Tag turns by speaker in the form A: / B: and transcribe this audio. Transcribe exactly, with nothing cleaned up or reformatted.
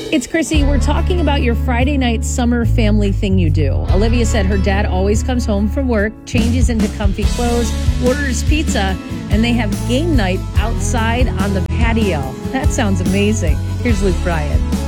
A: It's Chrissy. We're talking about your Friday night summer family thing you do. Olivia said her dad always comes home from work, changes into comfy clothes, orders pizza, and they have game night outside on the patio. That sounds amazing. Here's Luke Bryan.